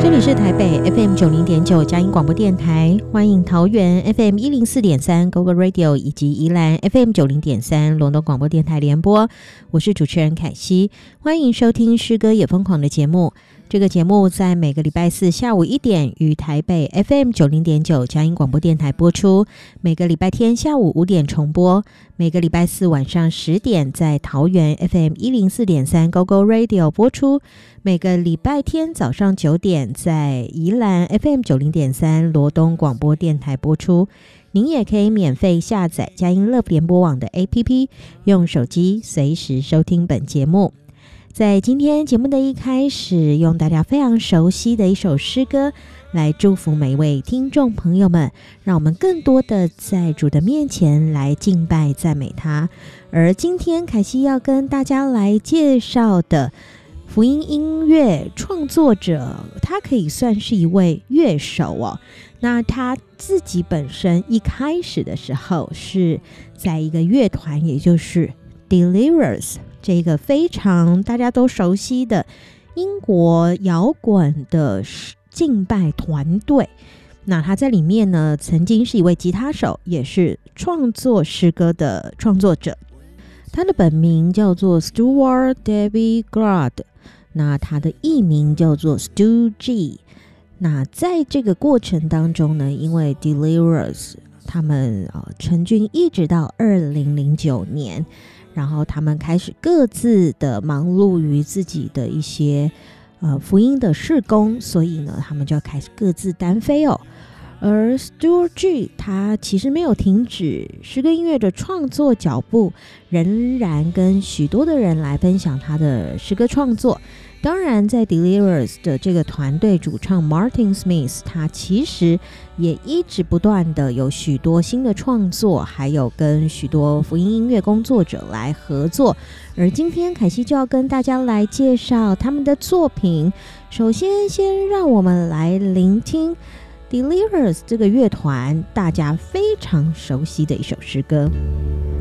这里是台北 FM90.9 佳音广播电台，欢迎桃园 FM104.3 GoGo Radio 以及宜兰 FM90.3 龙东广播电台联播，我是主持人凯西，欢迎收听诗歌也疯狂的节目。这个节目在每个礼拜四下午1点于台北 FM90.9 佳音广播电台播出，每个礼拜天下午5点重播，每个礼拜四晚上10点在桃园 FM104.3 GoGo Radio 播出，每个礼拜天早上9点在宜兰 FM90.3 罗东广播电台播出。您也可以免费下载佳音乐联播网的 APP， 用手机随时收听本节目。在今天节目的一开始，用大家非常熟悉的一首诗歌来祝福每一位听众朋友们，让我们更多的在主的面前来敬拜赞美他。而今天凯西要跟大家来介绍的福音音乐创作者，他可以算是一位乐手哦。那他自己本身一开始的时候是在一个乐团，也就是 Delirious，这个非常大家都熟悉的英国摇滚的敬拜团队。那他在里面呢，曾经是一位吉他手，也是创作诗歌的创作者。他的本名叫做 Stuart David Grad， 那他的艺名叫做 Stu G。 那在这个过程当中呢，因为 Delirious 他们成军一直到2009年，然后他们开始各自的忙碌于自己的一些福音的事工，所以呢他们就开始各自单飞哦。而 Stuart G 他其实没有停止诗歌音乐的创作脚步，仍然跟许多的人来分享他的诗歌创作。当然在 Delirious 的这个团队主唱 Martin Smith， 他其实也一直不断的有许多新的创作，还有跟许多福音音乐工作者来合作。而今天凯西就要跟大家来介绍他们的作品。首先让我们来聆听 Delirious 这个乐团大家非常熟悉的一首诗歌。